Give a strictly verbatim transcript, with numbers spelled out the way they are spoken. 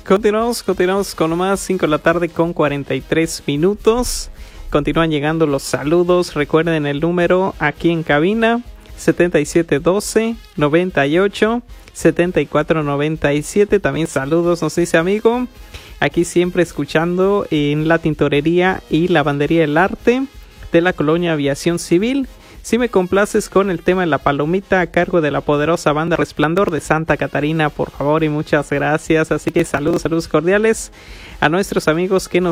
Continuamos, continuamos con más, cinco de la tarde con cuarenta y tres minutos. Continúan llegando los saludos. Recuerden el número aquí en cabina: setenta y siete doce, noventa y ocho, setenta y cuatro noventa y siete. También saludos, nos dice amigo. Aquí siempre escuchando en la tintorería y lavandería El Arte de la colonia Aviación Civil. Si me complaces con el tema de la palomita a cargo de la poderosa banda Resplandor de Santa Catarina, por favor, y muchas gracias. Así que saludos, saludos cordiales a nuestros amigos que nos